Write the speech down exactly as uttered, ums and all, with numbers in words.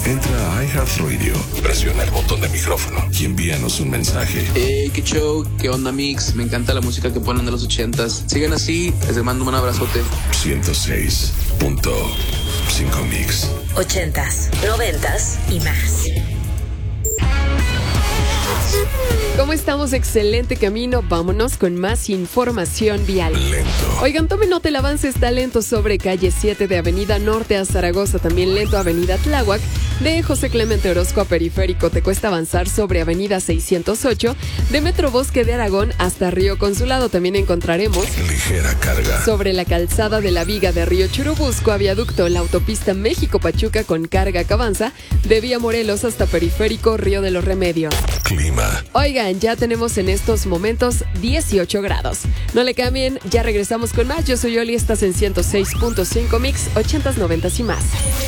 Entra a iHeartRadio, presiona el botón de micrófono y envíanos un mensaje. Hey, qué show, qué onda, Mix. Me encanta la música que ponen de los ochentas. Sigan así, les mando un abrazote. ciento seis punto cinco Mix. Ochentas, noventas y más. ¿Cómo estamos? Excelente camino. Vámonos con más información vial. Lento. Oigan, tomen nota, el avance está lento sobre calle siete de Avenida Norte a Zaragoza, también lento Avenida Tláhuac, de José Clemente Orozco a Periférico. Te cuesta avanzar sobre Avenida seiscientos ocho, de Metro Bosque de Aragón hasta Río Consulado. También encontraremos Ligera carga. sobre la calzada de la Viga de Río Churubusco a Viaducto, la autopista México-Pachuca con carga que avanza de Vía Morelos hasta Periférico Río de los Remedios. Clima. Oigan, ya tenemos en estos momentos dieciocho grados. No le cambien, ya regresamos con más. Yo soy Oli, estás en ciento seis punto cinco Mix, ochentas, noventas y más.